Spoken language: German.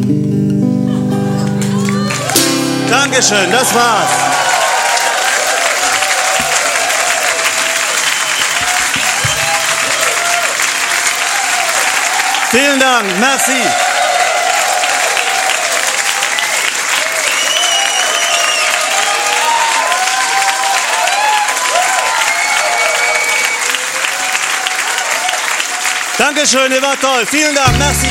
Dankeschön, das war's. Vielen Dank, merci. Dankeschön, ihr wart toll. Vielen Dank, merci.